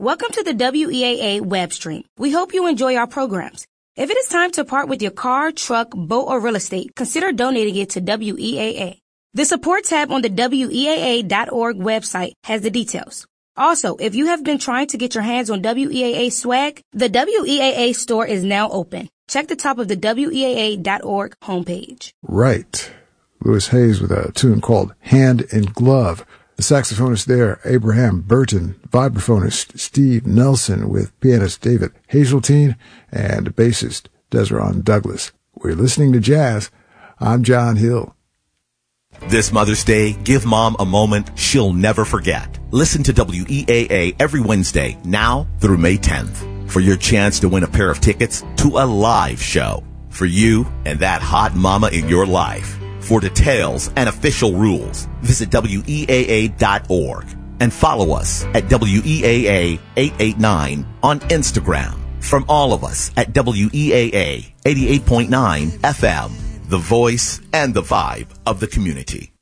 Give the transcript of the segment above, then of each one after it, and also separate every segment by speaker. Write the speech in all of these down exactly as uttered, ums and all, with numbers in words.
Speaker 1: Welcome to the W E A A web stream. We hope you enjoy our programs. If it is time to part with your car, truck, boat, or real estate, consider donating it to W E A A. The support tab on the W E A A dot org website has the details. Also, if you have been trying to get your hands on W E A A swag, the W E A A store is now open. Check the top of the W E A A dot org homepage.
Speaker 2: Right. Louis Hayes with a tune called Hand in Glove. The saxophonist there, Abraham Burton, vibraphonist Steve Nelson with pianist David Hazeltine and bassist Desron Douglas. We're listening to jazz. I'm John Hill.
Speaker 3: This Mother's Day, give Mom a moment she'll never forget. Listen to W E A A every Wednesday, now through May tenth, for your chance to win a pair of tickets to a live show for you and that hot mama in your life. For details and official rules, visit W E A A dot org and follow us at W E A A eight eight nine on Instagram. From all of us at W E A A eighty-eight point nine F M, the voice and the vibe of the community.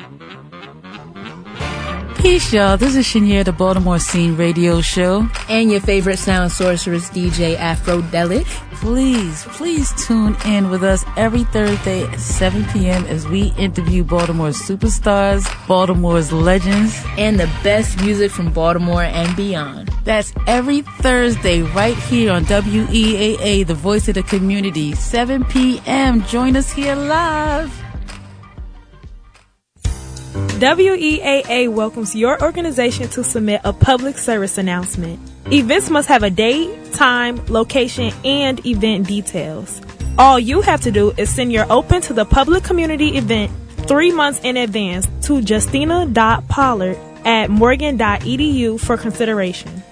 Speaker 4: Peace, y'all. This is Shania, the Baltimore Scene Radio Show.
Speaker 5: And your favorite sound sorceress, D J Afrodelic.
Speaker 4: Please, please tune in with us every Thursday at seven p.m. as we interview Baltimore's superstars, Baltimore's legends,
Speaker 5: and the best music from Baltimore and beyond.
Speaker 4: That's every Thursday right here on W E A A, the voice of the community, seven p.m. Join us here live.
Speaker 6: W E A A welcomes your organization to submit a public service announcement. Events must have a date, time, location, and event details. All you have to do is send your open to the public community event three months in advance to justina dot pollard at morgan dot e d u for consideration.